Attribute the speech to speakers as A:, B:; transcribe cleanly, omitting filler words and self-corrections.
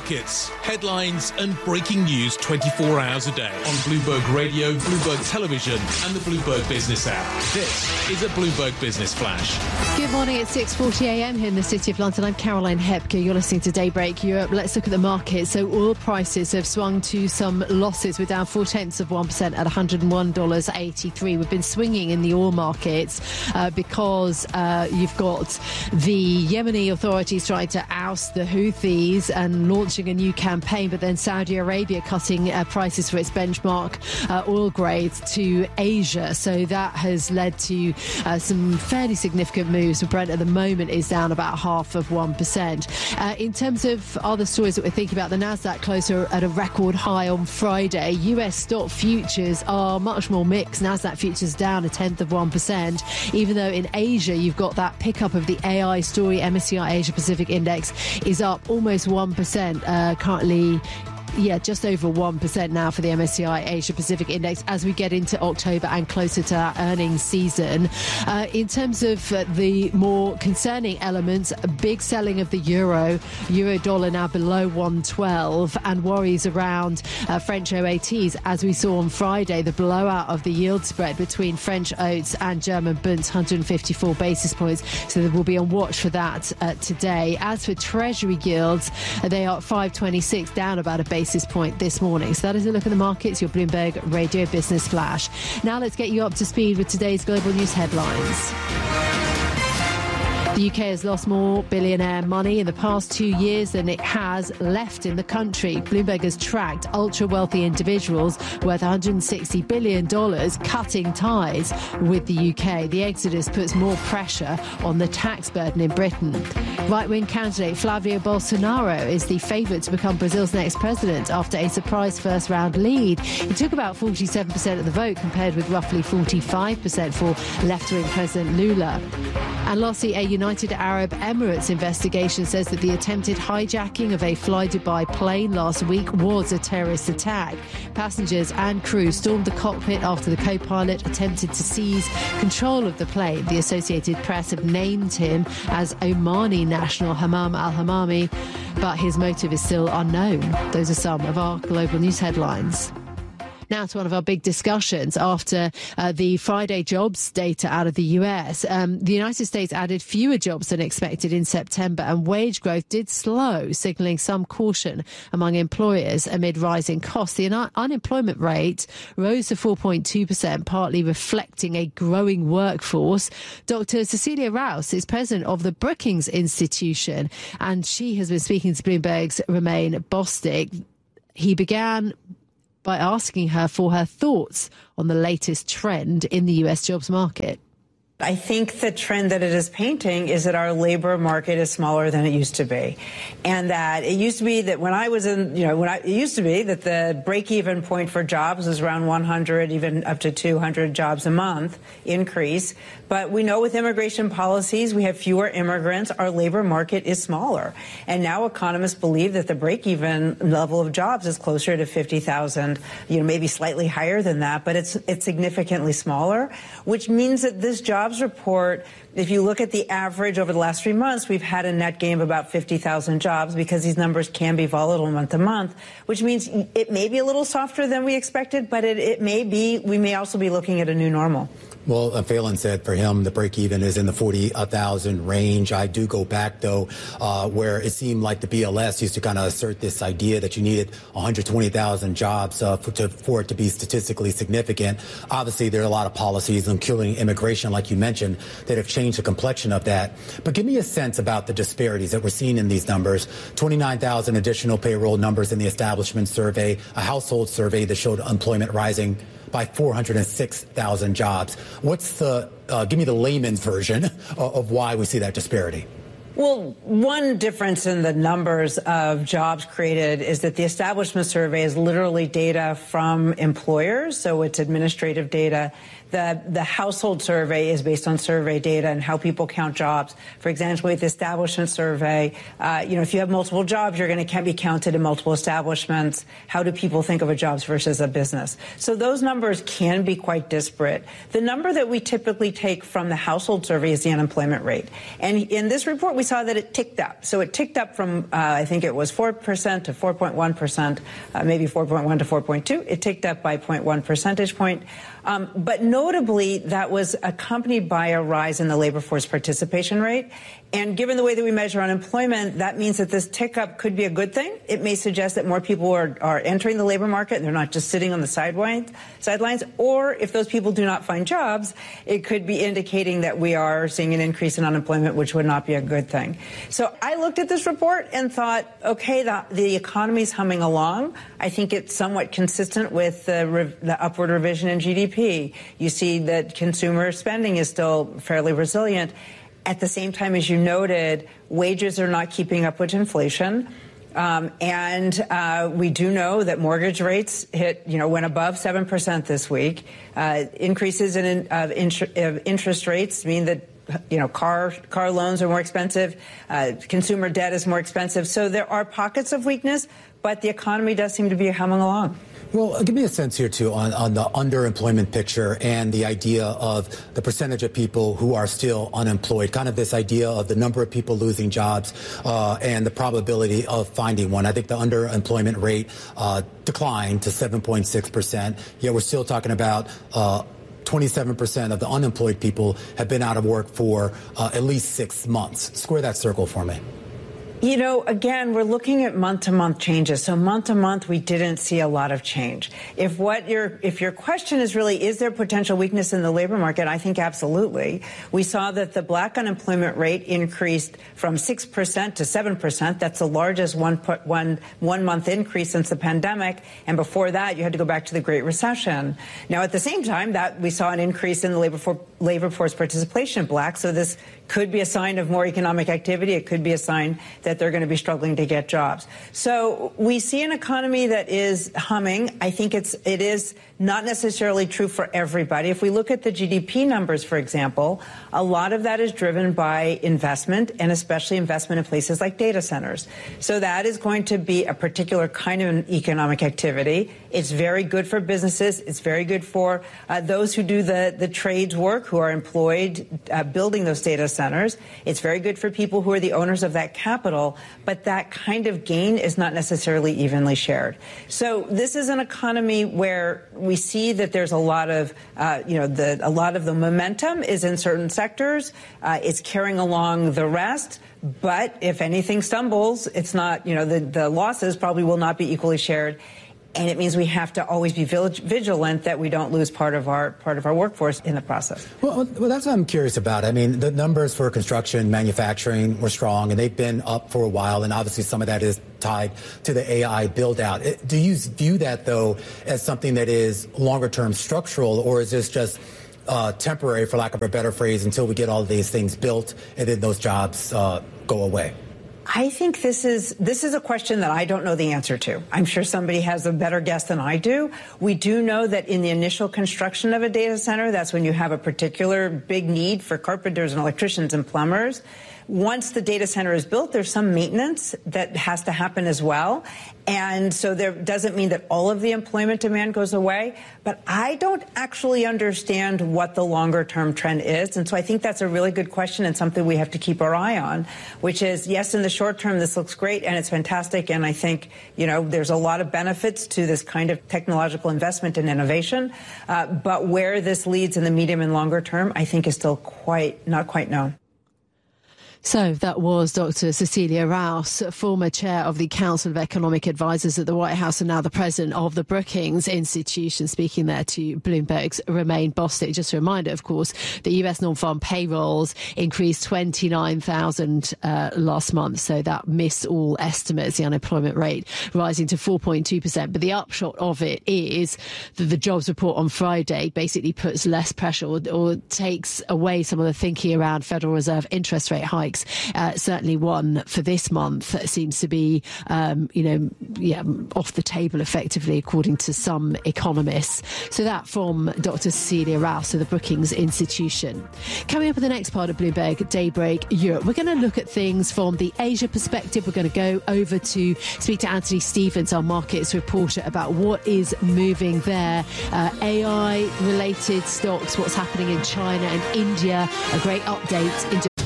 A: markets, headlines and breaking news 24 hours a day on Bloomberg Radio, Bloomberg Television and the Bloomberg Business app. This is a Bloomberg Business Flash.
B: Good morning. It's 6:40 a.m. here in the City of London. I'm Caroline Hepker. You're listening to Daybreak Europe. Let's look at the market. So oil prices have swung to some losses. We're down 0.4% at $101.83. We've been swinging in the oil markets because you've got the Yemeni authorities trying to oust the Houthis and launching a new campaign, but then Saudi Arabia cutting prices for its benchmark oil grades to Asia. So that has led to some fairly significant moves. Brent at the moment is down about 0.5%. In terms of other stories that we're thinking about, the Nasdaq closer at a record high on Friday. US stock futures are much more mixed. Nasdaq futures down 0.1%, even though in Asia you've got that pickup of the AI story. MSCI Asia Pacific Index is up almost 1%, currently. Yeah, just over 1% now for the MSCI Asia Pacific Index as we get into October and closer to our earnings season. In terms of the more concerning elements, a big selling of the euro dollar now below 112, and worries around French OATs as we saw on Friday, the blowout of the yield spread between French Oats and German Bunds, 154 basis points. So we'll be on watch for that today. As for Treasury yields, they are at 526, down about a basis point this morning. So that is a look at the markets, your Bloomberg Radio Business Flash. Now let's get you up to speed with today's global news headlines. The UK has lost more billionaire money in the past 2 years than it has left in the country. Bloomberg has tracked ultra-wealthy individuals worth $160 billion cutting ties with the UK. The exodus puts more pressure on the tax burden in Britain. Right-wing candidate Flavio Bolsonaro is the favourite to become Brazil's next president after a surprise first-round lead. He took about 47% of the vote compared with roughly 45% for left-wing President Lula. And lastly, a United Arab Emirates investigation says that the attempted hijacking of a Fly Dubai plane last week was a terrorist attack. Passengers and crew stormed the cockpit after the co-pilot attempted to seize control of the plane. The Associated Press have named him as Omani national Hammam al-Hammami, but his motive is still unknown. Those are some of our global news headlines. Now to one of our big discussions after the Friday jobs data out of the US. The United States added fewer jobs than expected in September, and wage growth did slow, signalling some caution among employers amid rising costs. The unemployment rate rose to 4.2%, partly reflecting a growing workforce. Dr. Cecilia Rouse is president of the Brookings Institution, and she has been speaking to Bloomberg's Romain Bostick. He began by asking her for her thoughts on the latest trend in the US jobs market.
C: I think the trend that it is painting is that our labor market is smaller than it used to be. And that it used to be that when I was in, it used to be that the break-even point for jobs was around 100, even up to 200 jobs a month increase. But we know with immigration policies, we have fewer immigrants. Our labor market is smaller. And now economists believe that the break-even level of jobs is closer to 50,000, maybe slightly higher than that, but it's significantly smaller, which means that this jobs report, if you look at the average over the last 3 months, we've had a net gain of about 50,000 jobs because these numbers can be volatile month to month, which means it may be a little softer than we expected, but we may also be looking at a new normal.
D: Well, Phelan said for him, the break-even is in the 40,000 range. I do go back, though, where it seemed like the BLS used to kind of assert this idea that you needed 120,000 jobs for it to be statistically significant. Obviously, there are a lot of policies, including immigration, like you mentioned, that have changed the complexion of that. But give me a sense about the disparities that we're seeing in these numbers. 29,000 additional payroll numbers in the establishment survey, a household survey that showed employment rising by 406,000 jobs. Give me the layman's version of why we see that disparity.
C: Well, one difference in the numbers of jobs created is that the establishment survey is literally data from employers, so it's administrative data. The household survey is based on survey data and how people count jobs. For example, with the establishment survey, if you have multiple jobs, you're going to be counted in multiple establishments. How do people think of a jobs versus a business? So those numbers can be quite disparate. The number that we typically take from the household survey is the unemployment rate. And in this report, we saw that it ticked up. So it ticked up from, I think it was 4% to 4.1%, maybe 4.1 to 4.2. It ticked up by 0.1 percentage point. But notably, that was accompanied by a rise in the labor force participation rate. And given the way that we measure unemployment, that means that this tick up could be a good thing. It may suggest that more people are entering the labor market. They're not just sitting on the sidelines. Or if those people do not find jobs, it could be indicating that we are seeing an increase in unemployment, which would not be a good thing. So I looked at this report and thought, okay, the economy's humming along. I think it's somewhat consistent with the upward revision in GDP. You see that consumer spending is still fairly resilient. At the same time, as you noted, wages are not keeping up with inflation. And we do know that mortgage rates went above 7% this week. Increases in interest rates mean that car loans are more expensive. Consumer debt is more expensive. So there are pockets of weakness, but the economy does seem to be humming along.
D: Well, give me a sense here, too, on the underemployment picture and the idea of the percentage of people who are still unemployed, kind of this idea of the number of people losing jobs and the probability of finding one. I think the underemployment rate declined to 7.6%, yet we're still talking about 27% of the unemployed people have been out of work for at least 6 months. Square that circle for me.
C: Again, we're looking at month-to-month changes. So month-to-month, we didn't see a lot of change. If your question is really, is there potential weakness in the labor market? I think absolutely. We saw that the black unemployment rate increased from 6% to 7%. That's the largest one-month increase since the pandemic. And before that, you had to go back to the Great Recession. Now, at the same time, that we saw an increase in the labor force participation of blacks. So this could be a sign of more economic activity. It could be a sign that they're going to be struggling to get jobs. So we see an economy that is humming. I think it is not necessarily true for everybody. If we look at the GDP numbers, for example, a lot of that is driven by investment, and especially investment in places like data centers. So that is going to be a particular kind of an economic activity. It's very good for businesses. It's very good for those who do the trades work, who are employed building those data centers. It's very good for people who are the owners of that capital, but that kind of gain is not necessarily evenly shared. So this is an economy where we see that there's a lot of, a lot of the momentum is in certain sectors. It's carrying along the rest. But if anything stumbles, it's not, the losses probably will not be equally shared. And it means we have to always be vigilant that we don't lose part of our workforce in the process.
D: Well, that's what I'm curious about. I mean, the numbers for construction, manufacturing were strong, and they've been up for a while. And obviously, some of that is tied to the AI build out. Do you view that, though, as something that is longer term structural, or is this just temporary, for lack of a better phrase, until we get all of these things built and then those jobs go away?
C: I think this is a question that I don't know the answer to. I'm sure somebody has a better guess than I do. We do know that in the initial construction of a data center, that's when you have a particular big need for carpenters and electricians and plumbers. Once the data center is built, there's some maintenance that has to happen as well. And so there doesn't mean that all of the employment demand goes away. But I don't actually understand what the longer term trend is. And so I think that's a really good question and something we have to keep our eye on, which is, yes, in the short term, this looks great and it's fantastic. And I think, there's a lot of benefits to this kind of technological investment and innovation. But where this leads in the medium and longer term, I think is still not quite known.
B: So that was Dr. Cecilia Rouse, former chair of the Council of Economic Advisors at the White House and now the president of the Brookings Institution, speaking there to Bloomberg's Romaine Bostick. Just a reminder, of course, the US non-farm payrolls increased 29,000 last month. So that missed all estimates, the unemployment rate rising to 4.2%. But the upshot of it is that the jobs report on Friday basically puts less pressure or takes away some of the thinking around Federal Reserve interest rate hikes. Certainly one for this month seems to be, off the table effectively, according to some economists. So that from Dr. Cecilia Rouse of the Brookings Institution. Coming up in the next part of Bloomberg Daybreak Europe, we're going to look at things from the Asia perspective. We're going to go over to speak to Anthony Stevens, our markets reporter, about what is moving there. AI-related stocks, what's happening in China and India, a great update into